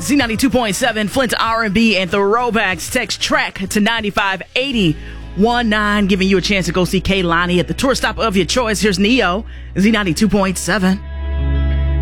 Z92.7, Flint R&B and Throwbacks. Text track to 95819, giving you a chance to go see Kehlani at the tour stop of your choice. Here's Neo, Z92.7.